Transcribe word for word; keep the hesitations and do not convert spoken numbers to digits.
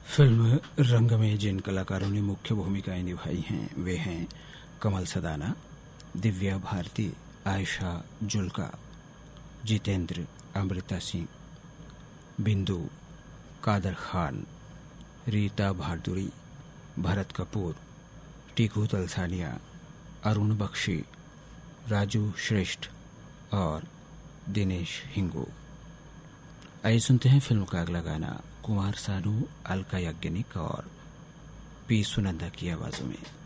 Film रंग में जिन कलाकारों ने मुख्य भूमिकाएं निभाई हैं वे हैं कमल सदाना, दिव्या भारती, आयशा जुल्का, जितेंद्र, अमृता सिंह, बिंदु, कादर खान, रीता भारदुरी, भरत कपूर, टीकू तलसानिया, अरुण बख्शी, राजू श्रेष्ठ और दिनेश हिंगू। आइए सुनते हैं फिल्म का अगला गाना कुमार सानू, अलका याग्निक और पी सुनंदा की आवाजों में।